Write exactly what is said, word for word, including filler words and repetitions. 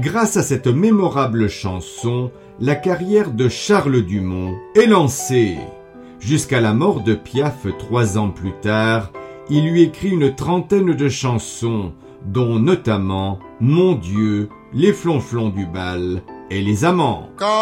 Grâce à cette mémorable chanson, la carrière de Charles Dumont est lancée. Jusqu'à la mort de Piaf trois ans plus tard, il lui écrit une trentaine de chansons, dont notamment Mon Dieu, Les flonflons du bal et Les amants.